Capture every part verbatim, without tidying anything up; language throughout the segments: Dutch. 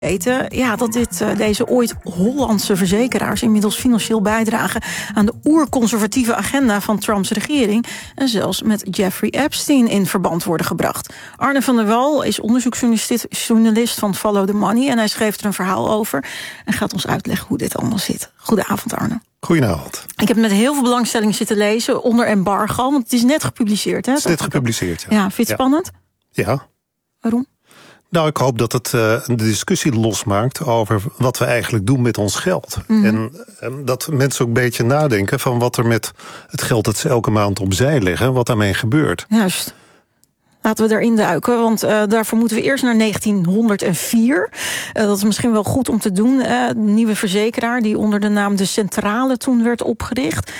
weten ja, dat dit, uh, deze ooit Hollandse verzekeraars inmiddels financieel bijdragen aan de oerconservatieve agenda van Trumps regering en zelfs met Jeffrey Epstein in verband worden gebracht. Arne van der Wal is onderzoeksjournalist van Follow the Money en hij schreef er een verhaal over en gaat ons uitleggen hoe dit allemaal zit. Goedenavond, Arne. Goedenavond. Ik heb met heel veel belangstelling zitten lezen onder embargo, want het is net gepubliceerd. Hè? Het is net gepubliceerd, ja. Ja, vind je het ja. spannend? Ja. Waarom? Nou, ik hoop dat het uh, de discussie losmaakt over wat we eigenlijk doen met ons geld. Mm-hmm. En, en dat mensen ook een beetje nadenken van wat er met het geld dat ze elke maand opzij leggen, wat daarmee gebeurt. Juist. Laten we erin duiken, want uh, daarvoor moeten we eerst naar negentienhonderdvier. Uh, dat is misschien wel goed om te doen. Uh, de nieuwe verzekeraar die onder de naam De Centrale toen werd opgericht.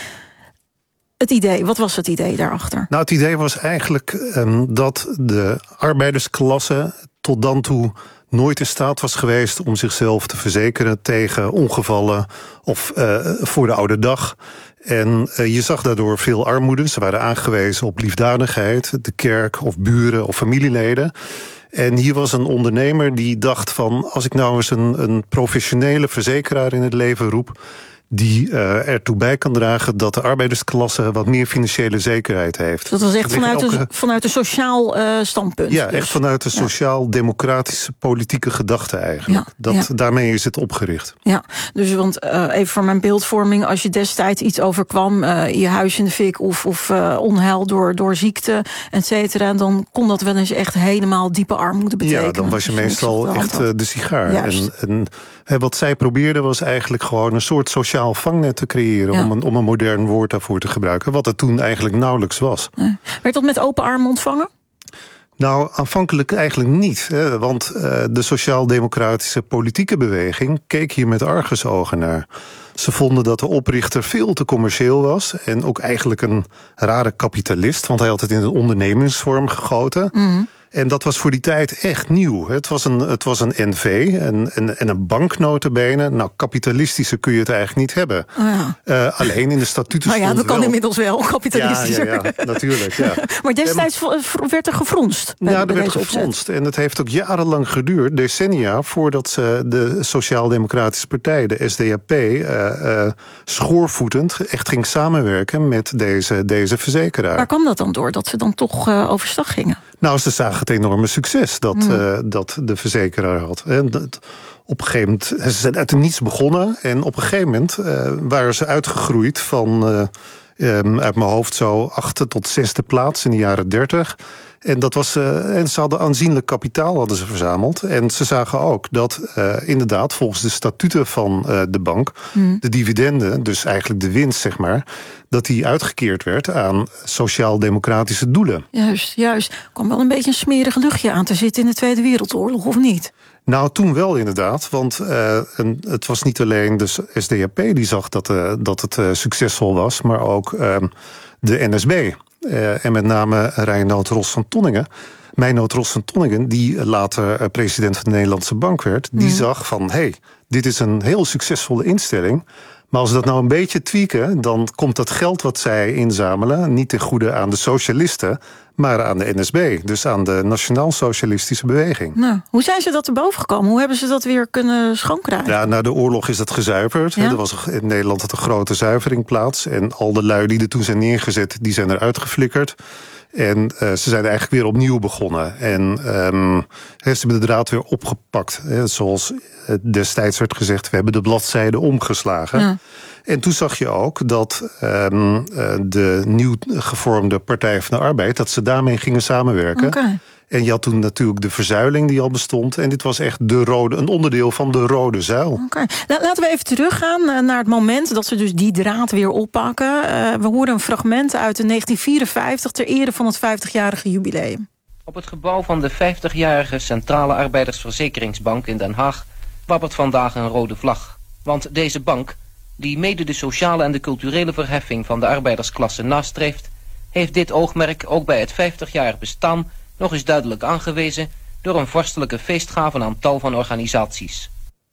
Het idee, wat was het idee daarachter? Nou, het idee was eigenlijk um, dat de arbeidersklasse tot dan toe nooit in staat was geweest om zichzelf te verzekeren tegen ongevallen of uh, voor de oude dag. En uh, je zag daardoor veel armoede. Ze waren aangewezen op liefdadigheid, de kerk of buren of familieleden. En hier was een ondernemer die dacht van, als ik nou eens een, een professionele verzekeraar in het leven roep, die uh, ertoe bij kan dragen dat de arbeidersklasse wat meer financiële zekerheid heeft. Dat was echt vanuit, elke... de, vanuit een sociaal uh, standpunt. Ja, dus. echt vanuit de sociaal-democratische politieke gedachte eigenlijk. Ja, dat, ja. Daarmee is het opgericht. Ja, dus want uh, even voor mijn beeldvorming, als je destijds iets overkwam, uh, je huis in de fik of, of uh, onheil door, door ziekte, et cetera, dan kon dat wel eens echt helemaal diepe armoede betekenen. Ja, dan was je dus meestal echt uh, de sigaar. En, en he, wat zij probeerden was eigenlijk gewoon een soort sociaal vangnet te creëren, ja. om, een, om een modern woord daarvoor te gebruiken, wat het toen eigenlijk nauwelijks was. Ja. Werd dat met open armen ontvangen? Nou, aanvankelijk eigenlijk niet. Hè, want uh, de sociaal-democratische politieke beweging keek hier met argusogen naar. Ze vonden dat de oprichter veel te commercieel was en ook eigenlijk een rare kapitalist, want hij had het in een ondernemingsvorm gegoten. Mm-hmm. En dat was voor die tijd echt nieuw. Het was een, het was een N V en, en, en een bank nota bene. Nou, kapitalistische kun je het eigenlijk niet hebben. Oh ja. uh, alleen in de statuten nou ja, stond dat kan wel inmiddels wel, kapitalistischer. Ja, ja, ja, natuurlijk, ja. Maar destijds en, werd er gefronst. Bij, ja, er bij werd deze gefronst. En het heeft ook jarenlang geduurd, decennia, voordat ze de Sociaal-Democratische Partij, de S D A P, uh, uh, schoorvoetend echt ging samenwerken met deze, deze verzekeraar. Waar kwam dat dan door, dat ze dan toch uh, overstag gingen? Nou, ze zagen het enorme succes dat, mm. uh, dat de verzekeraar had. En dat, op een gegeven moment, ze zijn uit het niets begonnen. En op een gegeven moment uh, waren ze uitgegroeid van, uh, um, uit mijn hoofd zo, achtste tot zesde plaats in de jaren dertig. En, dat was, uh, en ze hadden aanzienlijk kapitaal hadden ze verzameld. En ze zagen ook dat uh, inderdaad volgens de statuten van uh, de bank, mm. de dividenden, dus eigenlijk de winst, zeg maar, dat die uitgekeerd werd aan sociaal-democratische doelen. Juist, juist. Er kwam wel een beetje een smerig luchtje aan te zitten in de Tweede Wereldoorlog, of niet? Nou, toen wel inderdaad, want uh, en het was niet alleen de S D A P die zag dat, uh, dat het uh, succesvol was, maar ook uh, de N S B. Uh, en met name Reinoud Ros van Tonningen. Meinoud Ros van Tonningen, die later uh, president van de Nederlandse Bank werd, die mm. zag van, hé, hey, dit is een heel succesvolle instelling. Maar als we dat nou een beetje tweaken, dan komt dat geld wat zij inzamelen niet ten goede aan de socialisten, maar aan de N S B, dus aan de Nationaal-Socialistische Beweging. Nou, hoe zijn ze dat erboven gekomen? Hoe hebben ze dat weer kunnen schoonkrijgen? Ja, na de oorlog is dat gezuiverd. Ja? Er was in Nederland had een grote zuivering plaats. En al de lui die er toen zijn neergezet, die zijn eruit geflikkerd. En uh, ze zijn eigenlijk weer opnieuw begonnen. En um, ze hebben de draad weer opgepakt. Hè, zoals destijds werd gezegd, we hebben de bladzijde omgeslagen. Ja. En toen zag je ook dat um, de nieuw gevormde Partij van de Arbeid, dat ze daarmee gingen samenwerken. Okay. En je had toen natuurlijk de verzuiling die al bestond. En dit was echt de rode, een onderdeel van de rode zuil. Okay. Laten we even teruggaan naar het moment dat ze dus die draad weer oppakken. Uh, we horen een fragment uit negentien vierenvijftig ter ere van het vijftigjarige jubileum. Op het gebouw van de vijftigjarige Centrale Arbeidersverzekeringsbank in Den Haag wappert vandaag een rode vlag. Want deze bank, die mede de sociale en de culturele verheffing van de arbeidersklasse nastreeft, heeft dit oogmerk ook bij het vijftigjarig bestaan nog eens duidelijk aangewezen door een vorstelijke feestgave aan tal van organisaties.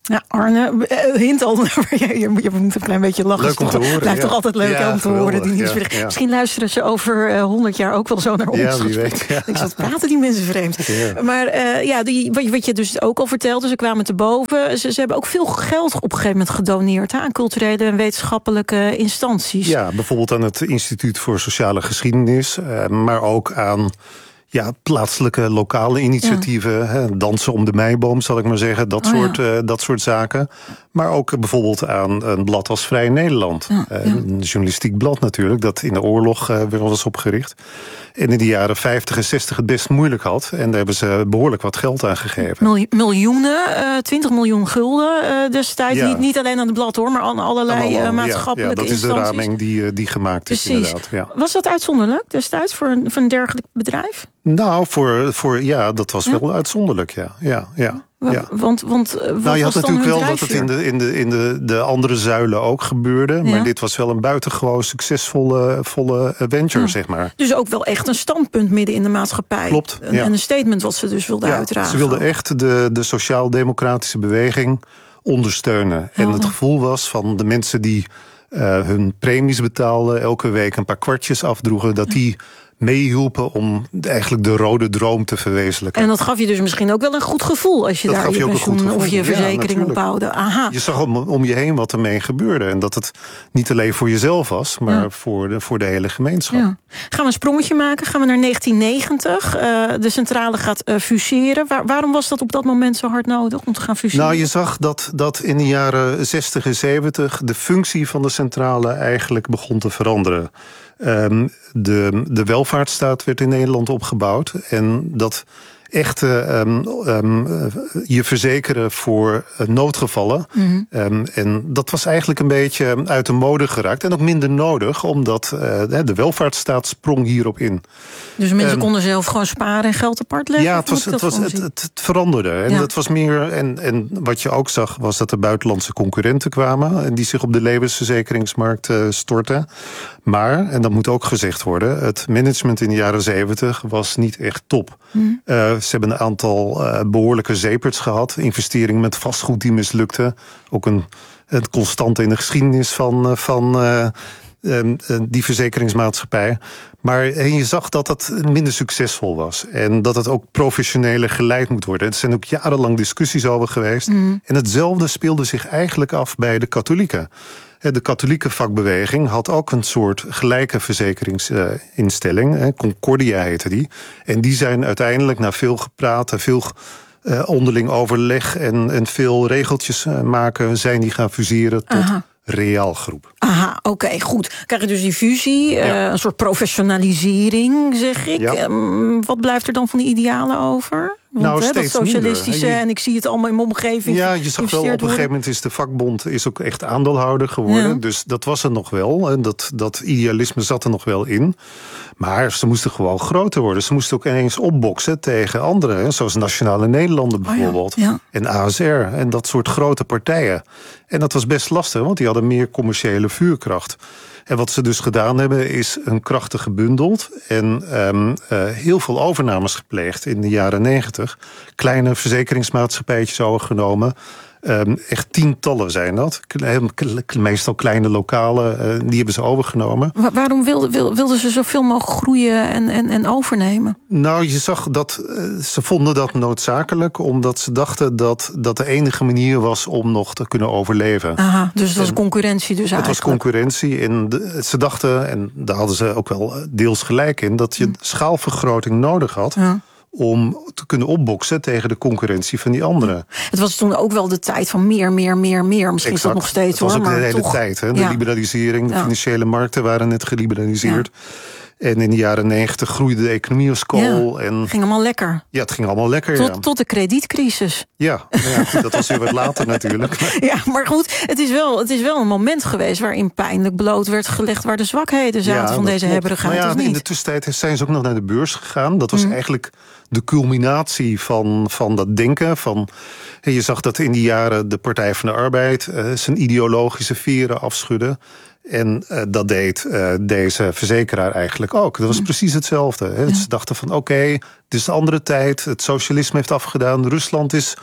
Ja, Arne, hint al, je, je moet een klein beetje lachen. Leuk om te horen. Blijft ja. toch altijd leuk ja, om te horen. Die ja, ja. Misschien luisteren ze over honderd uh, jaar ook wel zo naar ons. Ja, wie weet. Ja. Ik zat praten die mensen vreemd. Ja. Maar uh, ja, die, wat, wat je dus ook al vertelde, ze kwamen te boven. Ze, ze hebben ook veel geld op een gegeven moment gedoneerd hè, aan culturele en wetenschappelijke instanties. Ja, bijvoorbeeld aan het Instituut voor Sociale Geschiedenis, uh, maar ook aan ja, plaatselijke, lokale initiatieven. Ja. Hè, dansen om de meiboom, zal ik maar zeggen. Dat, oh, soort, ja. uh, dat soort zaken. Maar ook bijvoorbeeld aan een blad als Vrij Nederland. Ja, uh, ja. Een journalistiek blad natuurlijk, dat in de oorlog uh, weer was opgericht. En in de jaren vijftig en zestig het best moeilijk had. En daar hebben ze behoorlijk wat geld aan gegeven. Miljo- miljoenen, uh, twintig miljoen gulden uh, destijds. Ja. Niet, niet alleen aan het blad hoor, maar aan allerlei uh, maatschappelijke instanties. Ja, ja, dat is de raming die, uh, die gemaakt Precies. is inderdaad. Ja. Was dat uitzonderlijk destijds voor een, voor een dergelijk bedrijf? Nou, voor, voor, ja, dat was ja? wel uitzonderlijk, ja. ja, ja. Ja. Want, want wat nou, je had was natuurlijk wel dat het in, de, in, de, in de, de andere zuilen ook gebeurde. Ja. Maar dit was wel een buitengewoon succesvolle volle venture, ja. zeg maar. Dus ook wel echt een standpunt midden in de maatschappij. Klopt. En, ja. en een statement wat ze dus wilden ja, uitdragen. Ze wilden echt de, de sociaal-democratische beweging ondersteunen. Ja. En het gevoel was van de mensen die uh, hun premies betaalden, elke week een paar kwartjes afdroegen, dat die meehielpen om eigenlijk de rode droom te verwezenlijken. En dat gaf je dus misschien ook wel een goed gevoel als je dat daar je, je pensioen of je verzekering ja, op bouwde. Aha. Je zag om, om je heen wat ermee gebeurde. En dat het niet alleen voor jezelf was, maar ja. voor, de, voor de hele gemeenschap. Ja. Gaan we een sprongetje maken? Gaan we naar negentien negentig? Uh, de centrale gaat uh, fuseren. Waar, waarom was dat op dat moment zo hard nodig om te gaan fuseren? Nou, je zag dat, dat in de jaren zestig en zeventig de functie van de centrale eigenlijk begon te veranderen. Um, de, de welvaartsstaat werd in Nederland opgebouwd. En dat echt uh, um, um, uh, je verzekeren voor uh, noodgevallen. Mm-hmm. Um, en dat was eigenlijk een beetje uit de mode geraakt. En ook minder nodig, omdat uh, de welvaartsstaat sprong hierop in. Dus mensen um, konden zelf gewoon sparen en geld apart leggen? Ja, het, was, het, was, het, het, het veranderde. En, ja. dat was meer, en, en wat je ook zag, was dat er buitenlandse concurrenten kwamen en die zich op de levensverzekeringsmarkt uh, stortten. Maar, en dat moet ook gezegd worden, het management in de jaren zeventig was niet echt top. Mm. Uh, ze hebben een aantal uh, behoorlijke zeeperts gehad. Investeringen met vastgoed die mislukten. Ook een, een constante in de geschiedenis van, van uh, uh, die verzekeringsmaatschappij. Maar en je zag dat dat minder succesvol was. En dat het ook professioneler geleid moet worden. Er zijn ook jarenlang discussies over geweest. Mm. En hetzelfde speelde zich eigenlijk af bij de katholieken. De katholieke vakbeweging had ook een soort gelijke verzekeringsinstelling. Concordia heette die. En die zijn uiteindelijk na veel gepraat en veel uh, onderling overleg en, en veel regeltjes maken, zijn die gaan fuseren tot Aha. Reaalgroep. Aha, oké, okay, goed. Krijg je dus die fusie, ja. uh, een soort professionalisering, zeg ik. Ja. Um, wat blijft er dan van die idealen over? Want, nou, hè, steeds dat socialistische, minder. en ik zie het allemaal in mijn omgeving. Ja, je zag wel, op een gegeven moment is de vakbond is ook echt aandeelhouder geworden. Ja. Dus dat was er nog wel. En dat, dat idealisme zat er nog wel in. Maar ze moesten gewoon groter worden. Ze moesten ook ineens opboksen tegen anderen. Zoals Nationale Nederlanden bijvoorbeeld. Oh ja, ja. En A S R en dat soort grote partijen. En dat was best lastig, want die hadden meer commerciële vuurkracht. En wat ze dus gedaan hebben, is een krachten gebundeld en um, uh, heel veel overnames gepleegd in de jaren negentig. Kleine verzekeringsmaatschappijtjes overgenomen. Um, echt tientallen zijn dat. Meestal kleine lokale, uh, die hebben ze overgenomen. Wa- waarom wilden, wilden ze zoveel mogelijk groeien en, en, en overnemen? Nou, je zag dat uh, ze vonden dat noodzakelijk, omdat ze dachten dat dat de enige manier was om nog te kunnen overleven. Aha, dus het was en concurrentie dus eigenlijk. Het was concurrentie en de, ze dachten, en daar hadden ze ook wel deels gelijk in, dat je hm. schaalvergroting nodig had. Ja. Om te kunnen opboksen tegen de concurrentie van die anderen. Het was toen ook wel de tijd van meer, meer, meer, meer. Misschien exact. Is dat nog steeds hoor. Het was hoor, ook de hele toch, tijd. Hè? De ja. liberalisering, de ja. financiële markten waren net geliberaliseerd. Ja. En in de jaren negentig groeide de economie als kool. Ja, en het ging allemaal lekker. Ja, het ging allemaal lekker, Tot, ja. tot de kredietcrisis. Ja, ja goed, dat was weer wat later natuurlijk. Maar... Ja, maar goed, het is, wel, het is wel een moment geweest waarin pijnlijk bloot werd gelegd waar de zwakheden zaten ja, van deze klopt. hebberigheid, maar ja, of niet? In de tussentijd zijn ze ook nog naar de beurs gegaan. Dat was mm. eigenlijk de culminatie van, van dat denken. Van, je zag dat in die jaren de Partij van de Arbeid uh, zijn ideologische veren afschudde. En uh, dat deed uh, deze verzekeraar eigenlijk ook. Dat was precies hetzelfde. Hè. Ja. Ze dachten van oké, okay, het is een andere tijd. Het socialisme heeft afgedaan. Rusland is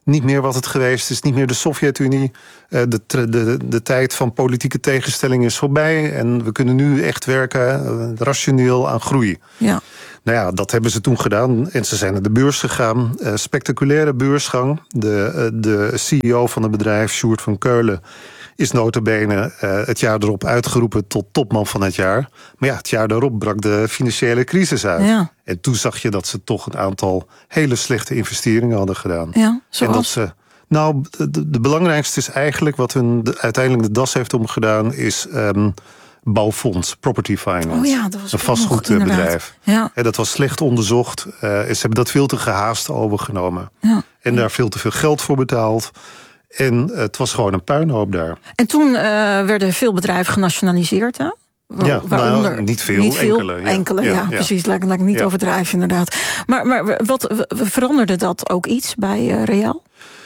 niet meer wat het geweest is. Niet meer de Sovjet-Unie. Uh, de, de, de, de tijd van politieke tegenstelling is voorbij. En we kunnen nu echt werken uh, rationeel aan groei. Ja. Nou ja, dat hebben ze toen gedaan. En ze zijn naar de beurs gegaan. Uh, spectaculaire beursgang. De, uh, de C E O van het bedrijf, Sjoerd van Keulen, is nota bene uh, het jaar erop uitgeroepen tot topman van het jaar. Maar ja, het jaar daarop brak de financiële crisis uit. Ja. En toen zag je dat ze toch een aantal hele slechte investeringen hadden gedaan. Ja, zoals? En dat ze, nou, de, de belangrijkste is eigenlijk wat hun de, uiteindelijk de das heeft omgedaan, is um, bouwfonds, property finance. Oh ja, dat was een vastgoedbedrijf. Ja. En dat was slecht onderzocht. Uh, ze hebben dat veel te gehaast overgenomen. Ja. En daar veel te veel geld voor betaald. En het was gewoon een puinhoop daar. En toen uh, werden veel bedrijven genationaliseerd, hè? Waar, ja, waaronder, nou, niet veel, niet veel enkele. Ja, enkele, ja, ja, ja. precies. Laat, laat ik niet ja. overdrijven, inderdaad. Maar, maar wat, veranderde dat ook iets bij uh, Real?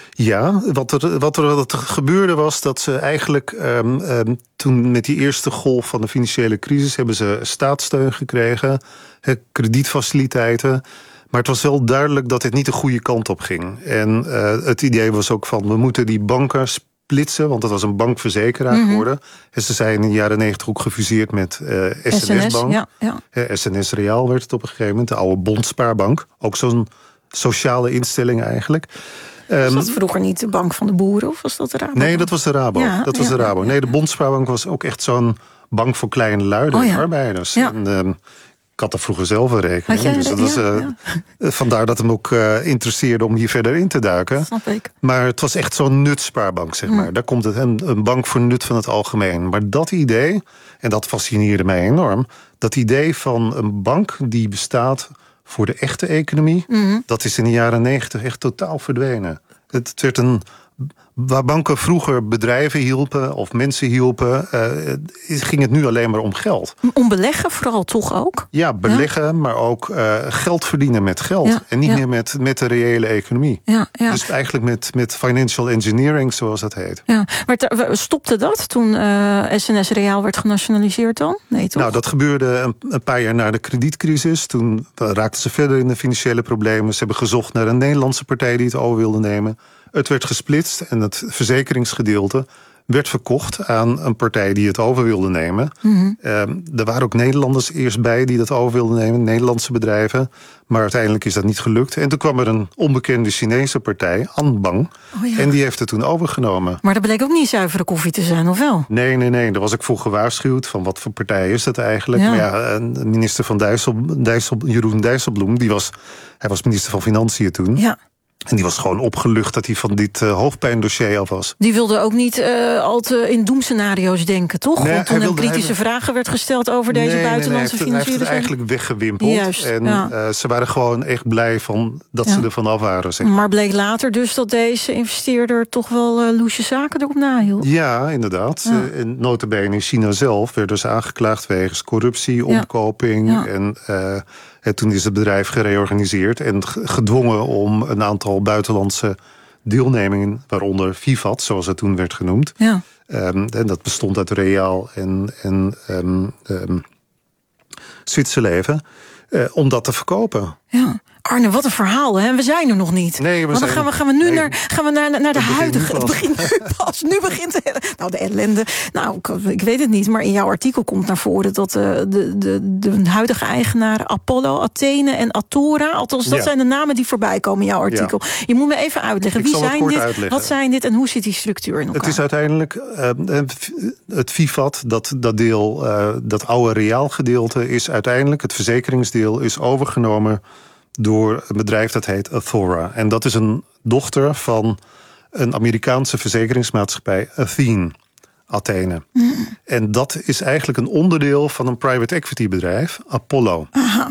Ja, wat er, wat er wat er gebeurde was dat ze eigenlijk um, um, toen met die eerste golf van de financiële crisis hebben ze staatssteun gekregen, he, kredietfaciliteiten. Maar het was wel duidelijk dat dit niet de goede kant op ging. En uh, het idee was ook van, we moeten die banken splitsen, want dat was een bankverzekeraar mm-hmm. geworden. En ze zijn in de jaren negentig ook gefuseerd met uh, S N S-bank. Ja, ja. Uh, S N S Real werd het op een gegeven moment, de oude bondspaarbank. Ook zo'n sociale instelling eigenlijk. Was dat vroeger niet de bank van de boeren, of was dat de Rabo? Nee, dat was de Rabo. Ja, dat was ja, de Rabo. Nee, de bondspaarbank was ook echt zo'n bank voor kleine lui, oh, ja. arbeiders. Ja. En, um, ik had er vroeger zelf een rekening. Jij, dus dat was, uh, ja, ja. Vandaar dat hem ook uh, interesseerde om hier verder in te duiken. Snap ik. Maar het was echt zo'n nutspaarbank, zeg maar. Mm. Daar komt het, een, een bank voor nut van het algemeen. Maar dat idee, en dat fascineerde mij enorm, dat idee van een bank die bestaat voor de echte economie, mm. dat is in de jaren negentig echt totaal verdwenen. Het werd een, waar banken vroeger bedrijven hielpen of mensen hielpen, uh, ging het nu alleen maar om geld. Om beleggen vooral toch ook? Ja, beleggen, ja. maar ook uh, geld verdienen met geld. Ja, en niet ja. meer met, met de reële economie. Ja, ja. Dus eigenlijk met, met financial engineering, zoals dat heet. Ja. Maar stopte dat toen uh, S N S Real werd genationaliseerd dan? Nee, toch? Nou, dat gebeurde een, een paar jaar na de kredietcrisis. Toen raakten ze verder in de financiële problemen. Ze hebben gezocht naar een Nederlandse partij die het over wilde nemen. Het werd gesplitst en het verzekeringsgedeelte werd verkocht aan een partij die het over wilde nemen. Mm-hmm. Uh, er waren ook Nederlanders eerst bij die dat over wilden nemen, Nederlandse bedrijven. Maar uiteindelijk is dat niet gelukt. En toen kwam er een onbekende Chinese partij, Anbang. Oh ja. En die heeft het toen overgenomen. Maar dat bleek ook niet zuivere koffie te zijn, of wel? Nee, nee, nee. Daar was ik voor gewaarschuwd van wat voor partij is dat eigenlijk. Ja. Maar ja, minister van Dijssel, Dijssel, Jeroen Dijsselbloem, die was, hij was minister van Financiën toen. Ja. En die was gewoon opgelucht dat hij van dit uh, hoofdpijndossier af was. Die wilde ook niet uh, al te in doemscenario's denken, toch? Nee, Want toen er kritische hij... vragen werd gesteld over deze nee, buitenlandse nee, nee, hij financiële... Hij heeft het eigenlijk weggewimpeld. Juist, en ja. uh, ze waren gewoon echt blij van dat ja. ze er vanaf waren. Zeg maar. maar bleek later dus dat deze investeerder toch wel uh, loesje zaken erop nahield? Ja, inderdaad. Ja. Uh, en nota bene in China zelf werden ze aangeklaagd wegens corruptie, omkoping ja. Ja. en... Uh, En toen is het bedrijf gereorganiseerd en gedwongen om een aantal buitenlandse deelnemingen, waaronder Vivat, zoals het toen werd genoemd. Ja. Um, en dat bestond uit Real en, en um, um, Zwitserleven, uh, om dat te verkopen. Ja. Arne, wat een verhaal, hè? We zijn er nog niet. Nee, we Want dan zijn... gaan we, gaan we nu nee, naar, gaan we naar, naar de huidige... Het begint nu pas. Nu begint de, nou, de ellende. Nou, ik, ik weet het niet, maar in jouw artikel komt naar voren dat uh, de, de, de huidige eigenaren Apollo, Athene en Athora, althans dat ja. zijn de namen die voorbij komen in jouw artikel. Ja. Je moet me even uitleggen. Ik Wie zijn dit? Uitleggen. Wat zijn dit en hoe zit die structuur in elkaar? Het is uiteindelijk uh, het Vivat, dat, dat deel, uh, dat oude Real gedeelte is uiteindelijk, het verzekeringsdeel is overgenomen door een bedrijf dat heet Athora. En dat is een dochter van een Amerikaanse verzekeringsmaatschappij, Athene, Athene. Mm. En dat is eigenlijk een onderdeel van een private equity bedrijf, Apollo. Aha.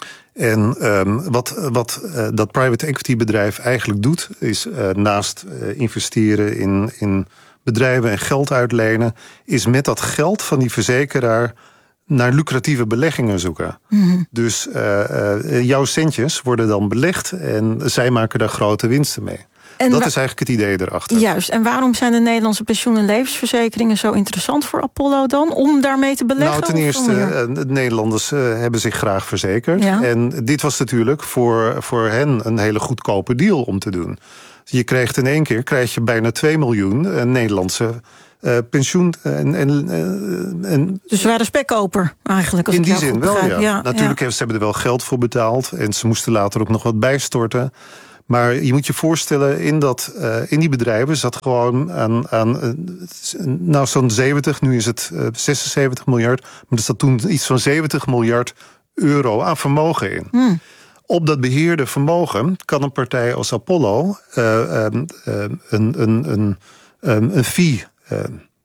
En um, wat, wat uh, dat private equity bedrijf eigenlijk doet, is uh, naast uh, investeren in, in bedrijven en geld uitlenen, is met dat geld van die verzekeraar naar lucratieve beleggingen zoeken. Mm-hmm. Dus uh, uh, jouw centjes worden dan belegd en zij maken daar grote winsten mee. En dat wa- is eigenlijk het idee erachter. Juist. En waarom zijn de Nederlandse pensioen- en levensverzekeringen zo interessant voor Apollo dan? Om daarmee te beleggen? Nou, ten eerste, uh, de Nederlanders uh, hebben zich graag verzekerd. Ja. En dit was natuurlijk voor, voor hen een hele goedkope deal om te doen. Je kreeg in één keer krijg je bijna twee miljoen uh, Nederlandse uh, pensioen. En, en, uh, en, dus ze waren spekkoper eigenlijk. Als in ik die jou zin goed wel, begrijp. ja. ja Natuurlijk ja. Ze hebben er wel geld voor betaald. En ze moesten later ook nog wat bijstorten. Maar je moet je voorstellen, in, dat, uh, in die bedrijven zat gewoon aan, aan uh, nou zo'n zeventig, nu is het uh, zesenzeventig miljard. Maar er zat toen iets van zeventig miljard euro aan vermogen in. Hmm. Op dat beheerde vermogen kan een partij als Apollo uh, um, uh, een, een, een, um, een fee uh,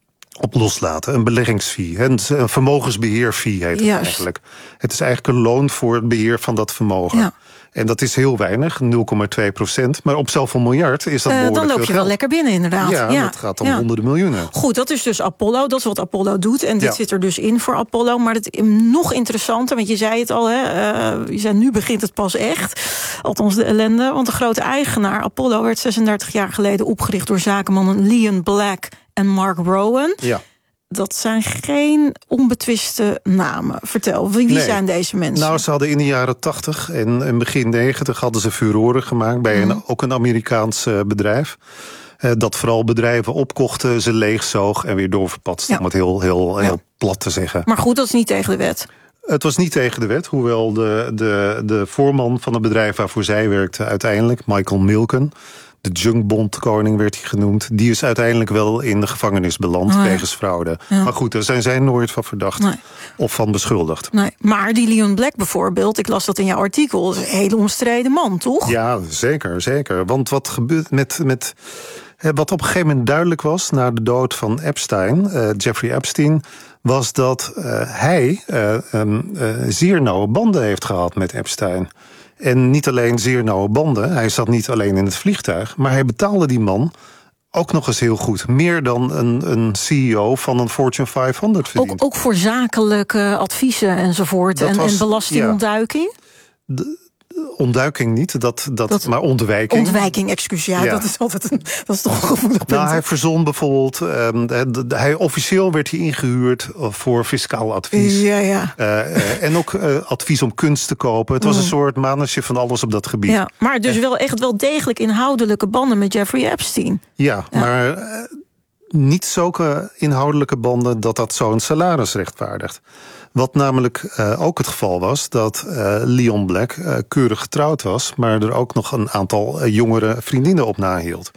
op loslaten, een beleggingsfee. Een vermogensbeheerfee heet het Juist. eigenlijk. Het is eigenlijk een loon voor het beheer van dat vermogen. Ja. En dat is heel weinig, nul komma twee procent. Maar op zoveel miljard is dat behoorlijk uh, Dan loop je veel wel geld. lekker binnen, inderdaad. Ja, ja. het gaat om ja. honderden miljoenen. Goed, dat is dus Apollo. Dat is wat Apollo doet. En dit ja. zit er dus in voor Apollo. Maar het is nog interessanter, want je zei het al, hè, uh, je zei, nu begint het pas echt. Althans de ellende. Want de grote eigenaar, Apollo, werd zesendertig jaar geleden opgericht door zakenmannen Leon Black en Mark Rowan. Ja. Dat zijn geen onbetwiste namen. Vertel, wie, wie nee. zijn deze mensen? Nou, ze hadden in de jaren tachtig en, en begin negentig hadden ze furoren gemaakt bij mm. een, ook een Amerikaans uh, bedrijf. Uh, dat vooral bedrijven opkochten, ze leegzoog en weer doorverpatste. Ja. Om het heel, heel, heel ja. plat te zeggen. Maar goed, dat is niet tegen de wet. Het was niet tegen de wet, hoewel de, de, de voorman van het bedrijf waarvoor zij werkte uiteindelijk, Michael Milken, de junkbondkoning werd hij genoemd, die is uiteindelijk wel in de gevangenis beland oh, ja. wegens fraude. Ja. Maar goed, daar zijn zij nooit van verdacht nee. of van beschuldigd. Nee. Maar die Leon Black bijvoorbeeld, ik las dat in jouw artikel, is een hele omstreden man, toch? Ja, zeker, zeker. Want wat gebeurt met, met wat op een gegeven moment duidelijk was na de dood van Epstein, uh, Jeffrey Epstein, was dat uh, hij uh, um, uh, zeer nauwe banden heeft gehad met Epstein. En niet alleen zeer nauwe banden, hij zat niet alleen in het vliegtuig, maar hij betaalde die man ook nog eens heel goed. Meer dan een, een C E O van een Fortune vijfhonderd verdient. Ook, ook voor zakelijke adviezen enzovoort en, was, en belastingontduiking? Ja, de, ontduiking niet, dat, dat, dat, maar ontwijking. Ontwijking, excuus, ja, ja. Dat is altijd een, dat is toch een gevoelig punt. Nou, hij verzon bijvoorbeeld, um, hij, officieel werd hij ingehuurd voor fiscaal advies. Ja, ja. Uh, uh, en ook uh, advies om kunst te kopen. Het was mm. een soort manager van alles op dat gebied. Ja, maar dus wel echt wel degelijk inhoudelijke banden met Jeffrey Epstein. Ja, ja. maar uh, niet zulke inhoudelijke banden dat dat zo'n salaris rechtvaardigt. Wat namelijk uh, ook het geval was, dat uh, Leon Black uh, keurig getrouwd was, maar er ook nog een aantal uh, jongere vriendinnen op nahield.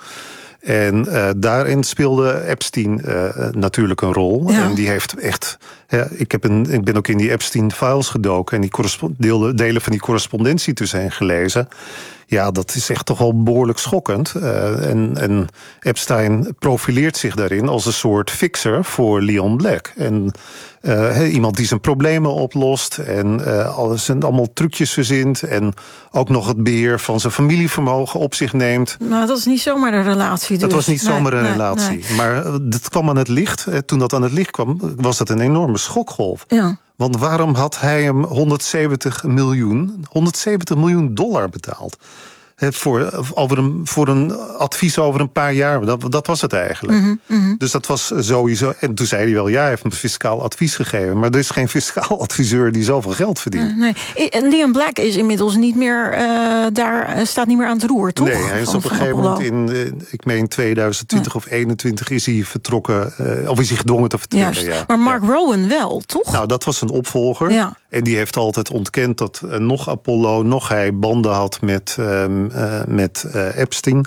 En uh, daarin speelde Epstein uh, natuurlijk een rol. Ja. En die heeft echt. Ja, ik, heb een, ik ben ook in die Epstein-files gedoken en die delen van die correspondentie tussen hen gelezen. Ja, dat is echt toch wel behoorlijk schokkend. Uh, en, en Epstein profileert zich daarin als een soort fixer voor Leon Black. En uh, he, iemand die zijn problemen oplost en uh, alles en allemaal trucjes verzint en ook nog het beheer van zijn familievermogen op zich neemt. Nou, dat is niet zomaar een relatie. Dus. Dat was niet zomaar nee, een relatie. Nee. Maar uh, dat kwam aan het licht. Uh, toen dat aan het licht kwam, was dat een enorme schokgolf. Ja. Want waarom had hij hem honderdzeventig miljoen, honderdzeventig miljoen dollar betaald? He, voor, over een, voor een advies over een paar jaar. Dat, dat was het eigenlijk. Mm-hmm, mm-hmm. Dus dat was sowieso. En toen zei hij wel, ja, hij heeft een fiscaal advies gegeven. Maar er is geen fiscaal adviseur die zoveel geld verdient. Nee, nee. Leon Black is inmiddels niet meer, uh, daar staat niet meer aan het roer, toch? Nee, hij is van, op een gegeven moment in, uh, ik meen tweeduizend twintig nee. of eenentwintig is hij vertrokken, uh, of is hij gedwongen te vertrekken. Ja. Maar Mark ja. Rowan wel, toch? Nou, dat was een opvolger. Ja. En die heeft altijd ontkend dat uh, nog Apollo, nog hij banden had met, uh, uh, met uh, Epstein.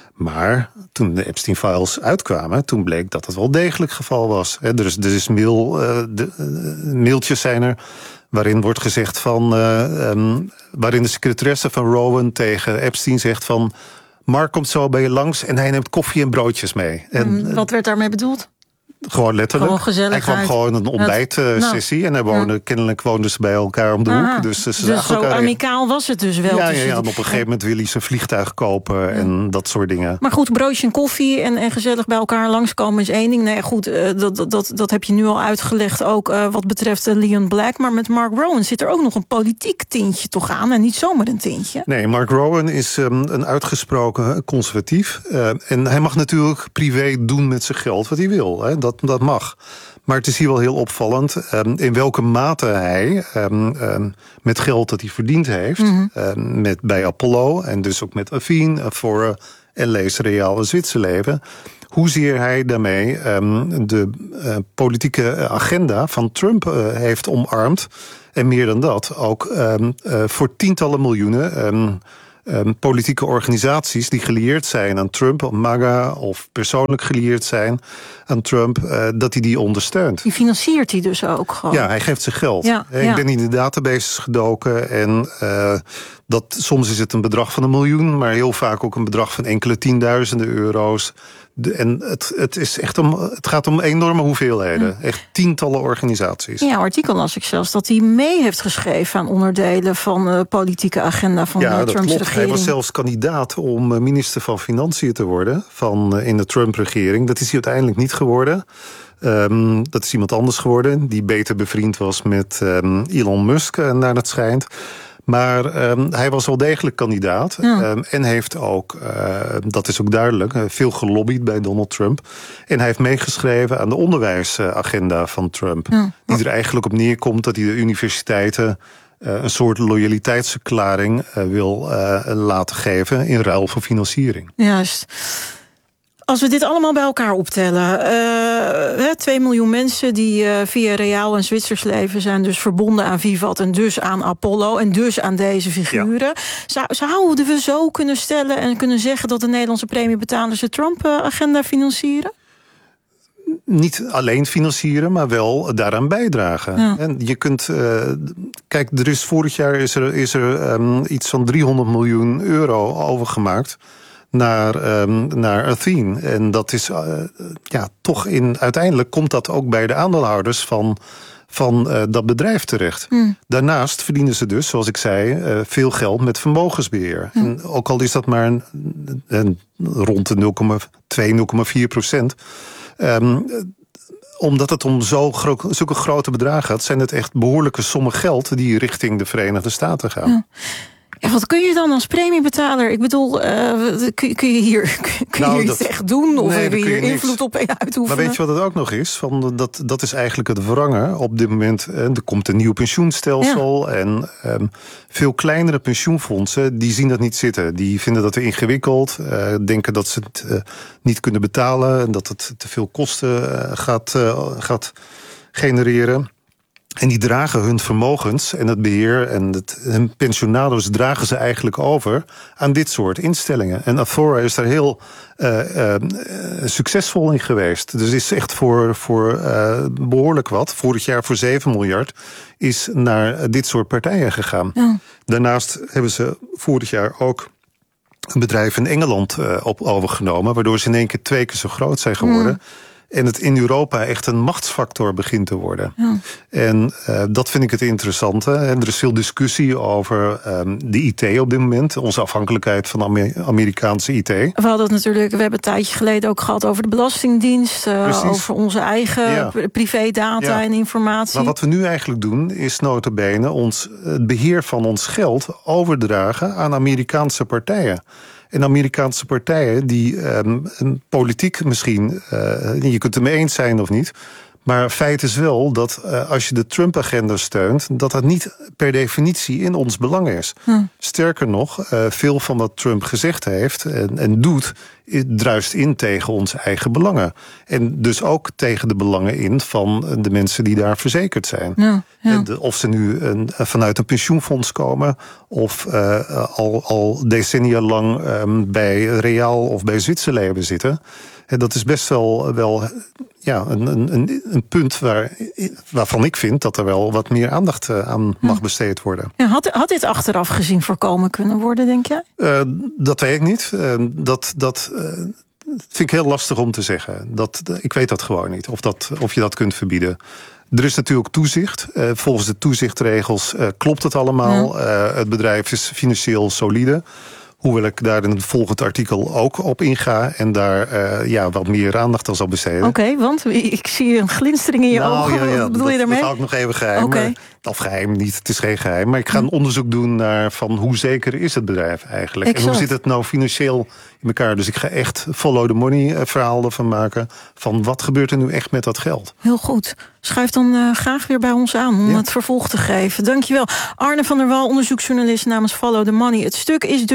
Maar toen de Epstein-files uitkwamen, toen bleek dat het wel degelijk het geval was. He, er is, er is mail, uh, de, uh, mailtjes zijn er waarin wordt gezegd van, uh, um, waarin de secretaresse van Rowan tegen Epstein zegt van, Mark komt zo bij je langs en hij neemt koffie en broodjes mee. En, wat werd daarmee bedoeld? Gewoon letterlijk. Gewoon hij kwam gewoon een ontbijtsessie. Nou. En hij woonde, ja. kennelijk woonden ze bij elkaar om de Aha. hoek. Dus, ze dus zo elkaar amicaal even... was het dus wel. Ja, ja, ja, en op een gegeven moment wil hij zijn vliegtuig kopen ja. en dat soort dingen. Maar goed, broodje en koffie en, en gezellig bij elkaar langskomen is één ding. Nee, goed, uh, dat, dat, dat, dat heb je nu al uitgelegd ook uh, wat betreft uh, Leon Black. Maar met Mark Rowan zit er ook nog een politiek tintje toch aan. En niet zomaar een tintje. Nee, Mark Rowan is um, een uitgesproken conservatief. Uh, en hij mag natuurlijk privé doen met zijn geld wat hij wil. Hè. Dat, dat mag. Maar het is hier wel heel opvallend um, in welke mate hij um, um, met geld dat hij verdiend heeft, mm-hmm. um, met, bij Apollo en dus ook met Affine voor uh, en lees Reaal en Zwitserleven, hoezeer hij daarmee um, de uh, politieke agenda van Trump uh, heeft omarmd. En meer dan dat, ook um, uh, voor tientallen miljoenen Um, Um, politieke organisaties die gelieerd zijn aan Trump, MAGA, of persoonlijk gelieerd zijn aan Trump, uh, dat hij die ondersteunt. Die financiert hij dus ook gewoon. Ja, hij geeft ze geld. Ja, Ik ja. ben in de databases gedoken en uh, dat, soms is het een bedrag van een miljoen, maar heel vaak ook een bedrag van enkele tienduizenden euro's. De, en het, het, is echt om, het gaat om enorme hoeveelheden. Ja. Echt tientallen organisaties. Ja, artikel las ik zelfs dat hij mee heeft geschreven aan onderdelen van de politieke agenda van ja, de dat Trumpse klopt. regering. Hij was zelfs kandidaat om minister van Financiën te worden van, in de Trump-regering. Dat is hij uiteindelijk niet geworden. Um, dat is iemand anders geworden, die beter bevriend was met um, Elon Musk, uh, naar het schijnt. Maar um, hij was wel degelijk kandidaat. Ja. Um, en heeft ook, uh, dat is ook duidelijk, uh, veel gelobbyd bij Donald Trump. En hij heeft meegeschreven aan de onderwijsagenda van Trump. Ja. Die er eigenlijk op neerkomt dat hij de universiteiten uh, een soort loyaliteitsverklaring uh, wil uh, laten geven in ruil voor financiering. Juist. Als we dit allemaal bij elkaar optellen, uh, twee miljoen mensen die uh, via Reaal en Zwitserleven zijn dus verbonden aan Vivat en dus aan Apollo en dus aan deze figuren. Ja. Zou, zouden we zo kunnen stellen en kunnen zeggen dat de Nederlandse premiebetalers de Trump-agenda financieren? Niet alleen financieren, maar wel daaraan bijdragen. Ja. En je kunt, uh, kijk, er is vorig jaar is er, is er um, iets van driehonderd miljoen euro overgemaakt naar, um, naar Athene. En dat is uh, ja, toch in, uiteindelijk komt dat ook bij de aandeelhouders van, van uh, dat bedrijf terecht. Mm. Daarnaast verdienen ze dus, zoals ik zei, uh, veel geld met vermogensbeheer. Mm. En ook al is dat maar een, een, rond de nul komma twee, nul komma vier procent. Um, omdat het om zo gro- zulke grote bedragen gaat, zijn het echt behoorlijke sommen geld die richting de Verenigde Staten gaan. Ja. Ja, wat kun je dan als premiebetaler? Ik bedoel, uh, kun, kun je hier, kun nou, je hier dat, iets echt doen? Of nee, heb je hier invloed niks. op uitoefenen? Maar weet je wat het ook nog is? Van, dat, dat is eigenlijk het wrangen. Op dit moment, eh, er komt een nieuw pensioenstelsel. Ja. En um, veel kleinere pensioenfondsen, die zien dat niet zitten. Die vinden dat ingewikkeld. Uh, denken dat ze het uh, niet kunnen betalen. En dat het te veel kosten uh, gaat, uh, gaat genereren. En die dragen hun vermogens en het beheer en het, hun pensionado's dragen ze eigenlijk over aan dit soort instellingen. En Athora is daar heel uh, uh, succesvol in geweest. Dus is echt voor, voor uh, behoorlijk wat, vorig jaar voor zeven miljard, is naar dit soort partijen gegaan. Ja. Daarnaast hebben ze vorig jaar ook een bedrijf in Engeland uh, op overgenomen, waardoor ze in één keer twee keer zo groot zijn geworden. Mm. En het in Europa echt een machtsfactor begint te worden. Ja. En uh, dat vind ik het interessante. En er is veel discussie over um, de I T op dit moment. Onze afhankelijkheid van Amer- Amerikaanse I T. We hadden het natuurlijk, we hebben een tijdje geleden ook gehad over de Belastingdienst. Uh, over onze eigen ja. privédata ja. en informatie. Maar wat we nu eigenlijk doen, is nota bene ons, het beheer van ons geld overdragen aan Amerikaanse partijen. En Amerikaanse partijen die um, politiek misschien, uh, je kunt het mee eens zijn of niet, maar feit is wel dat uh, als je de Trump-agenda steunt, dat dat niet per definitie in ons belang is. Hm. Sterker nog, uh, veel van wat Trump gezegd heeft en, en doet, druist in tegen onze eigen belangen. En dus ook tegen de belangen in van de mensen die daar verzekerd zijn. Ja, ja. De, of ze nu een, vanuit een pensioenfonds komen, of uh, al, al decennia lang um, bij Reaal of bij Zwitserleven zitten. En dat is best wel, wel ja, een, een, een punt waar, waarvan ik vind dat er wel wat meer aandacht aan mag besteed worden. Ja, had, had dit achteraf gezien voorkomen kunnen worden, denk jij? Uh, dat weet ik niet. Uh, dat dat uh, vind ik heel lastig om te zeggen. Dat, ik weet dat gewoon niet, of, dat, of je dat kunt verbieden. Er is natuurlijk toezicht. Uh, volgens de toezichtregels uh, klopt het allemaal. Ja. Uh, het bedrijf is financieel solide. Hoewel ik daar in het volgende artikel ook op inga en daar uh, ja, wat meer aandacht aan zal besteden. Oké, okay, want ik zie een glinstering in je nou, ogen. Ja, ja, wat bedoel dat, je daarmee? Dat hou ik nog even geheim. Okay. Of geheim niet, het is geen geheim. Maar ik ga een onderzoek doen naar van hoe zeker is het bedrijf eigenlijk. Exact. En hoe zit het nou financieel in elkaar. Dus ik ga echt follow the money verhaal ervan maken. Van wat gebeurt er nu echt met dat geld? Heel goed. Schuif dan uh, graag weer bij ons aan om ja. het vervolg te geven. Dankjewel. Arne van der Wal, onderzoeksjournalist namens Follow the Money. Het stuk is dus vanaf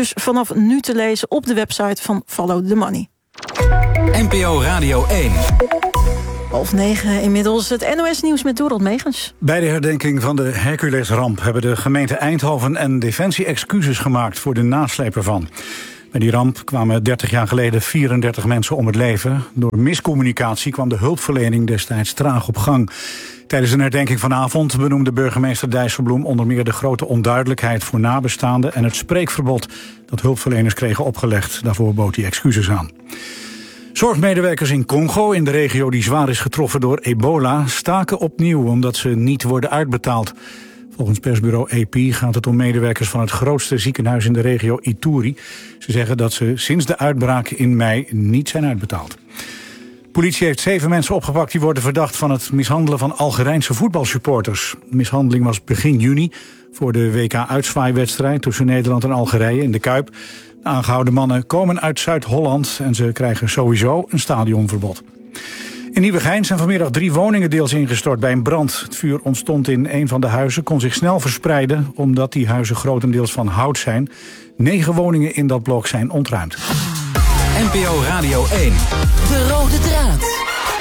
vanaf nu te lezen op de website van Follow the Money. N P O Radio één. Half negen inmiddels, het N O S-nieuws met Dorot Megens. Bij de herdenking van de Hercules-ramp hebben de gemeente Eindhoven en Defensie excuses gemaakt voor de nasleep ervan. Bij die ramp kwamen dertig jaar geleden vierendertig mensen om het leven. Door miscommunicatie kwam de hulpverlening destijds traag op gang. Tijdens een herdenking vanavond benoemde burgemeester Dijsselbloem onder meer de grote onduidelijkheid voor nabestaanden en het spreekverbod dat hulpverleners kregen opgelegd. Daarvoor bood hij excuses aan. Zorgmedewerkers in Congo, in de regio die zwaar is getroffen door ebola, staken opnieuw omdat ze niet worden uitbetaald. Volgens persbureau A P gaat het om medewerkers van het grootste ziekenhuis in de regio Ituri. Ze zeggen dat ze sinds de uitbraak in mei niet zijn uitbetaald. De politie heeft zeven mensen opgepakt die worden verdacht van het mishandelen van Algerijnse voetbalsupporters. De mishandeling was begin juni voor de W K-uitzwaaiwedstrijd tussen Nederland en Algerije in de Kuip. De aangehouden mannen komen uit Zuid-Holland en ze krijgen sowieso een stadionverbod. In Nieuwegein zijn vanmiddag drie woningen deels ingestort bij een brand. Het vuur ontstond in een van de huizen, kon zich snel verspreiden omdat die huizen grotendeels van hout zijn. Negen woningen in dat blok zijn ontruimd. N P O Radio één. De rode draad.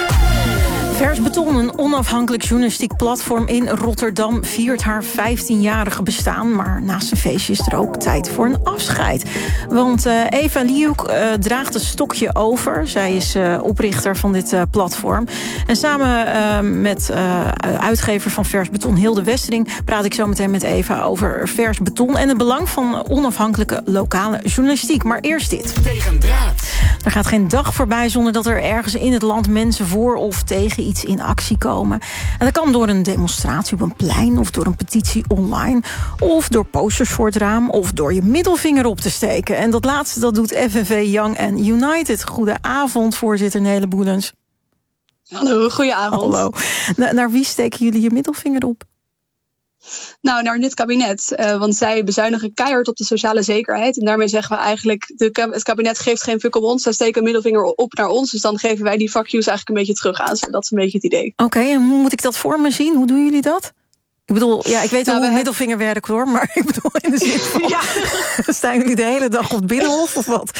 Vers Beton, een onafhankelijk journalistiek platform in Rotterdam, viert haar vijftienjarige bestaan. Maar naast een feestje is er ook tijd voor een afscheid. Want uh, Eva Liuk uh, draagt het stokje over. Zij is uh, oprichter van dit uh, platform. En samen uh, met uh, uitgever van Vers Beton, Hilde Westering, praat ik zo meteen met Eva over Vers Beton en het belang van onafhankelijke lokale journalistiek. Maar eerst dit. Tegen draad. Er gaat geen dag voorbij zonder dat er ergens in het land mensen voor of tegen iets in actie komen. En dat kan door een demonstratie op een plein of door een petitie online of door posters voor het raam of door je middelvinger op te steken. En dat laatste dat doet F N V Young and United. Goedenavond, voorzitter Nele Boelens. Hallo, goedenavond. Hallo. Na, naar wie steken jullie je middelvinger op? Nou, naar dit kabinet. Uh, want zij bezuinigen keihard op de sociale zekerheid. En daarmee zeggen we eigenlijk, de, het kabinet geeft geen fuck om ons. Zij steken een middelvinger op naar ons. Dus dan geven wij die fuck yous eigenlijk een beetje terug aan. Dat is een beetje het idee. Oké, okay, en hoe moet ik dat voor me zien? Hoe doen jullie dat? Ik bedoel, ja, ik weet wel nou, hoe middelvinger werkt hoor. Maar ik bedoel in de zin van, ja. Staan jullie de hele dag op het Binnenhof of wat?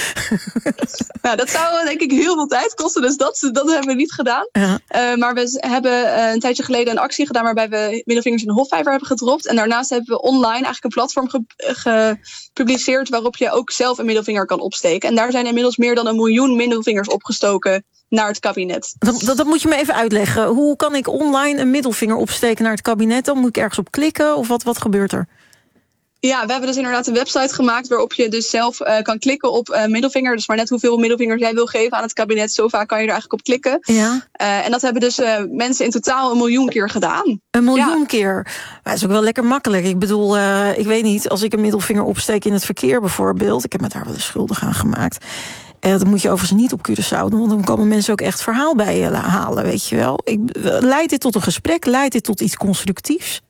Nou, dat zou denk ik heel veel tijd kosten. Dus dat, dat hebben we niet gedaan. Ja. Uh, maar we hebben uh, een tijdje geleden een actie gedaan waarbij we middelvingers in de Hofvijver hebben gedropt. En daarnaast hebben we online eigenlijk een platform ge- gepubliceerd waarop je ook zelf een middelvinger kan opsteken. En daar zijn inmiddels meer dan een miljoen middelvingers opgestoken naar het kabinet. Dat, dat, dat moet je me even uitleggen. Hoe kan ik online een middelvinger opsteken naar het kabinet? Dan moet ik ergens op klikken of wat, wat gebeurt er? Ja, we hebben dus inderdaad een website gemaakt waarop je dus zelf uh, kan klikken op uh, middelvinger. Dus maar net hoeveel middelvingers jij wil geven aan het kabinet, zo vaak kan je er eigenlijk op klikken. Ja. Uh, en dat hebben dus uh, mensen in totaal een miljoen keer gedaan. Een miljoen ja. keer? Maar dat is ook wel lekker makkelijk. Ik bedoel, uh, ik weet niet, als ik een middelvinger opsteek in het verkeer bijvoorbeeld, ik heb me daar wel eens schuldig aan gemaakt. Uh, dat moet je overigens niet op Curaçao doen, want dan komen mensen ook echt verhaal bij je halen, weet je wel. Ik, leidt dit tot een gesprek? Leidt dit tot iets constructiefs?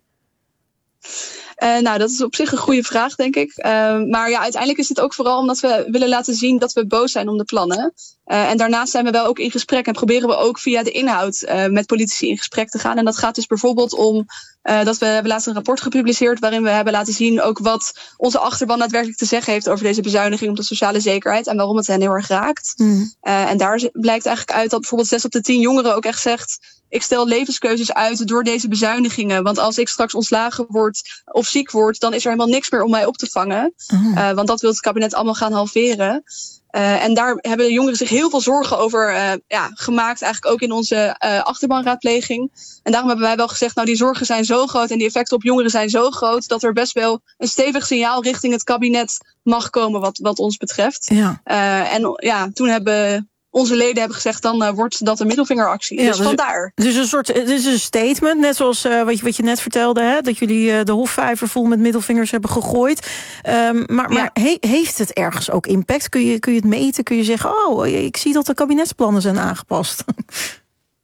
Uh, nou, dat is op zich een goede vraag, denk ik. Uh, maar ja, uiteindelijk is het ook vooral omdat we willen laten zien dat we boos zijn om de plannen. Uh, en daarnaast zijn we wel ook in gesprek en proberen we ook via de inhoud uh, met politici in gesprek te gaan. En dat gaat dus bijvoorbeeld om uh, dat we hebben laatst een rapport gepubliceerd waarin we hebben laten zien ook wat onze achterban daadwerkelijk te zeggen heeft over deze bezuiniging op de sociale zekerheid en waarom het hen heel erg raakt. Mm. Uh, en daar blijkt eigenlijk uit dat bijvoorbeeld zes op de tien jongeren ook echt zegt, ik stel levenskeuzes uit door deze bezuinigingen. Want als ik straks ontslagen word of ziek word, dan is er helemaal niks meer om mij op te vangen. Mm. Uh, want dat wil het kabinet allemaal gaan halveren. Uh, en daar hebben de jongeren zich heel veel zorgen over uh, ja, gemaakt, eigenlijk ook in onze uh, achterbanraadpleging. En daarom hebben wij wel gezegd, nou die zorgen zijn zo groot en die effecten op jongeren zijn zo groot, dat er best wel een stevig signaal richting het kabinet mag komen wat, wat ons betreft. Ja. Uh, en ja, toen hebben onze leden hebben gezegd, dan uh, wordt dat een middelvingeractie. Ja, dus, dus vandaar. Dus een soort, het is een statement, net zoals uh, wat, je, wat je net vertelde, hè, dat jullie uh, de Hofvijver vol met middelvingers hebben gegooid. Um, maar maar ja. he, heeft het ergens ook impact? Kun je, kun je het meten? Kun je zeggen, oh, ik zie dat de kabinetsplannen zijn aangepast?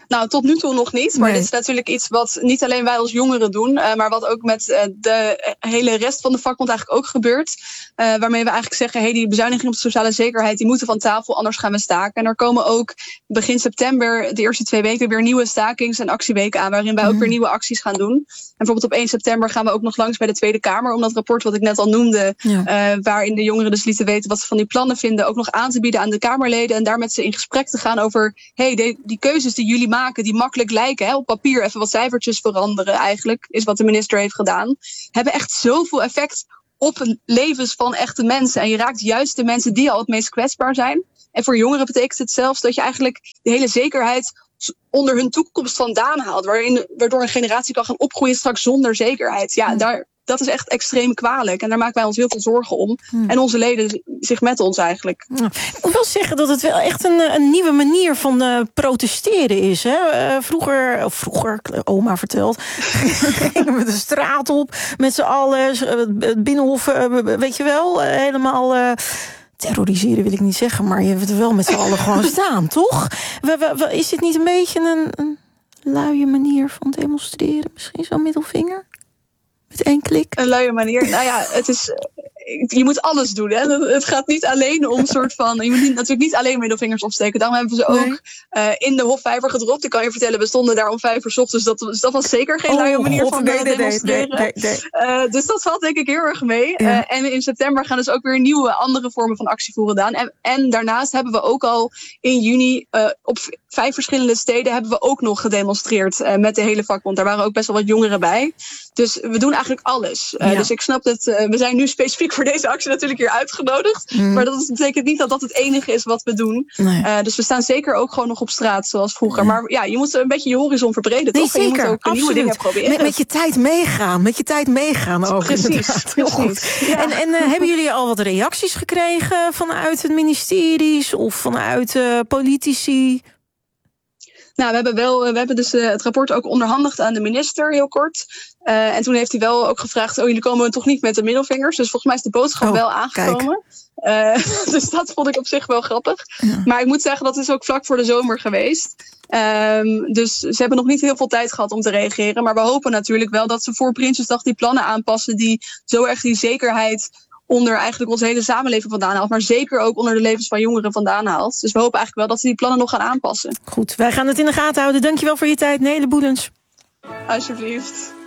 Nou, tot nu toe nog niet. Maar nee. dit is natuurlijk iets wat niet alleen wij als jongeren doen, uh, maar wat ook met uh, de hele rest van de vakbond eigenlijk ook gebeurt. Uh, waarmee we eigenlijk zeggen, hey, die bezuinigingen op de sociale zekerheid, die moeten van tafel, anders gaan we staken. En er komen ook begin september, de eerste twee weken, weer nieuwe stakings- en actieweken aan, waarin wij mm. ook weer nieuwe acties gaan doen. En bijvoorbeeld op één september gaan we ook nog langs bij de Tweede Kamer om dat rapport wat ik net al noemde, ja. uh, waarin de jongeren dus lieten weten wat ze van die plannen vinden, ook nog aan te bieden aan de Kamerleden en daar met ze in gesprek te gaan over, hey, die, die keuzes die jullie maken, die makkelijk lijken, hè, op papier even wat cijfertjes veranderen eigenlijk, is wat de minister heeft gedaan, hebben echt zoveel effect op de levens van echte mensen. En je raakt juist de mensen die al het meest kwetsbaar zijn. En voor jongeren betekent het zelfs dat je eigenlijk de hele zekerheid onder hun toekomst vandaan haalt, waarin, waardoor een generatie kan gaan opgroeien straks zonder zekerheid. Ja, ja. daar... Dat is echt extreem kwalijk. En daar maken wij ons heel veel zorgen om. Hmm. En onze leden zich met ons eigenlijk. Ja. Ik moet wel zeggen dat het wel echt een, een nieuwe manier van uh, protesteren is. Hè? Uh, vroeger, of vroeger, oma vertelt, gingen we de straat op met z'n allen. Het Binnenhof, uh, weet je wel, uh, helemaal... Uh, terroriseren wil ik niet zeggen, maar je hebt er wel met z'n allen gewoon staan, toch? We, we, we, is dit niet een beetje een, een luie manier van demonstreren? Misschien zo'n middelvinger? Met één klik. Een luie manier. Nou ja, het is, je moet alles doen. Hè? Het gaat niet alleen om soort van. Je moet niet, natuurlijk niet alleen middelvingers opsteken. Daarom hebben we ze ook nee. uh, in de Hofvijver gedropt. Ik kan je vertellen, we stonden daar om vijf uur 's ochtends. Dat, dus dat was zeker geen oh, luie manier God, van nee, demonstreren. Nee, nee, nee, nee. Uh, dus dat valt denk ik heel erg mee. Ja. Uh, en in september gaan dus ook weer nieuwe andere vormen van actie voeren gedaan. En, en daarnaast hebben we ook al in juni uh, op vijf verschillende steden hebben we ook nog gedemonstreerd uh, met de hele vakbond. Daar waren ook best wel wat jongeren bij. Dus we doen eigenlijk alles. Uh, ja. Dus ik snap dat uh, we zijn nu specifiek voor deze actie natuurlijk hier uitgenodigd. Mm. Maar dat betekent niet dat dat het enige is wat we doen. Nee. Uh, dus we staan zeker ook gewoon nog op straat zoals vroeger. Ja. Maar ja, je moet een beetje je horizon verbreden, nee, toch? Zeker, en je moet ook absoluut. nieuwe dingen proberen. Met, met je tijd meegaan. Met je tijd meegaan ook. Precies. Heel goed. Ja. En, en uh, hebben jullie al wat reacties gekregen vanuit het ministeries of vanuit uh, politici? Nou, we hebben wel, we hebben dus uh, het rapport ook onderhandigd aan de minister, heel kort. Uh, en toen heeft hij wel ook gevraagd, oh, jullie komen toch niet met de middelvingers. Dus volgens mij is de boodschap oh, wel aangekomen. Uh, dus dat vond ik op zich wel grappig. Ja. Maar ik moet zeggen, dat is ook vlak voor de zomer geweest. Um, dus ze hebben nog niet heel veel tijd gehad om te reageren. Maar we hopen natuurlijk wel dat ze voor Prinsjesdag die plannen aanpassen die zo erg die zekerheid onder eigenlijk onze hele samenleving vandaan haalt. Maar zeker ook onder de levens van jongeren vandaan haalt. Dus we hopen eigenlijk wel dat ze die plannen nog gaan aanpassen. Goed, wij gaan het in de gaten houden. Dankjewel voor je tijd, Nele Boelens. Alsjeblieft.